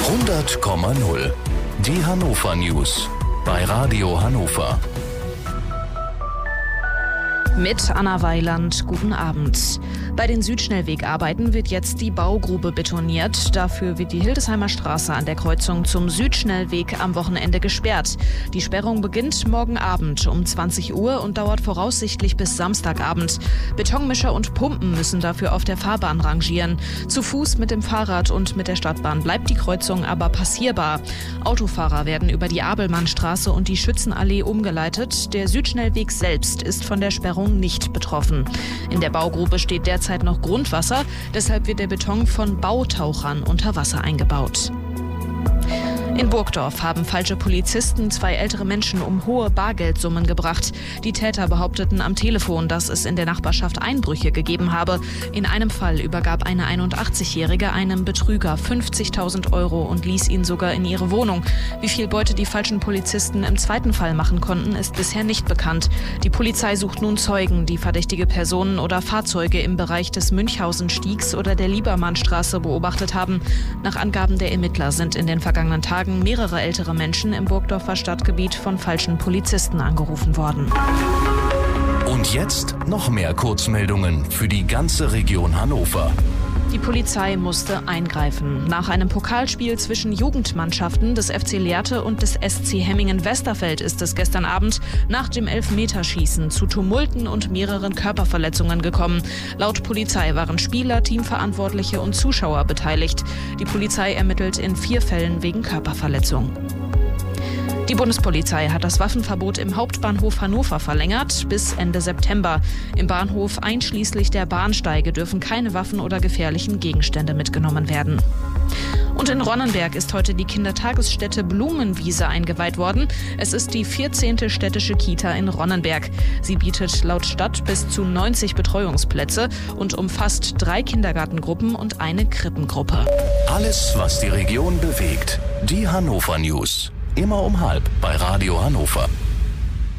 100,0. Die Hannover News bei Radio Hannover. Mit Anna Weiland, guten Abend. Bei den Südschnellwegarbeiten wird jetzt die Baugrube betoniert. Dafür wird die Hildesheimer Straße an der Kreuzung zum Südschnellweg am Wochenende gesperrt. Die Sperrung beginnt morgen Abend um 20 Uhr und dauert voraussichtlich bis Samstagabend. Betonmischer und Pumpen müssen dafür auf der Fahrbahn rangieren. Zu Fuß, mit dem Fahrrad und mit der Stadtbahn bleibt die Kreuzung aber passierbar. Autofahrer werden über die Abelmannstraße und die Schützenallee umgeleitet. Der Südschnellweg selbst ist von der Sperrung nicht betroffen. In der Baugrube steht derzeit noch Grundwasser, deshalb wird der Beton von Bautauchern unter Wasser eingebaut. In Burgdorf haben falsche Polizisten 2 ältere Menschen um hohe Bargeldsummen gebracht. Die Täter behaupteten am Telefon, dass es in der Nachbarschaft Einbrüche gegeben habe. In einem Fall übergab eine 81-Jährige einem Betrüger 50.000 Euro und ließ ihn sogar in ihre Wohnung. Wie viel Beute die falschen Polizisten im zweiten Fall machen konnten, ist bisher nicht bekannt. Die Polizei sucht nun Zeugen, die verdächtige Personen oder Fahrzeuge im Bereich des Münchhausen-Stiegs oder der Liebermannstraße beobachtet haben. Nach Angaben der Ermittler sind in den vergangenen Tagen mehrere ältere Menschen im Burgdorfer Stadtgebiet von falschen Polizisten angerufen worden. Und jetzt noch mehr Kurzmeldungen für die ganze Region Hannover. Die Polizei musste eingreifen. Nach einem Pokalspiel zwischen Jugendmannschaften des FC Lehrte und des SC Hemmingen-Westerfeld ist es gestern Abend nach dem Elfmeterschießen zu Tumulten und mehreren Körperverletzungen gekommen. Laut Polizei waren Spieler, Teamverantwortliche und Zuschauer beteiligt. Die Polizei ermittelt in 4 Fällen wegen Körperverletzung. Die Bundespolizei hat das Waffenverbot im Hauptbahnhof Hannover verlängert bis Ende September. Im Bahnhof einschließlich der Bahnsteige dürfen keine Waffen oder gefährlichen Gegenstände mitgenommen werden. Und in Ronnenberg ist heute die Kindertagesstätte Blumenwiese eingeweiht worden. Es ist die 14. städtische Kita in Ronnenberg. Sie bietet laut Stadt bis zu 90 Betreuungsplätze und umfasst 3 Kindergartengruppen und eine Krippengruppe. Alles, was die Region bewegt. Die Hannover News. Immer um 12:30 bei Radio Hannover.